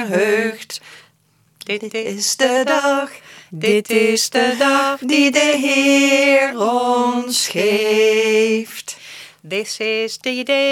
verheugd. Dit is de dag die de Heer ons geeft. This is the day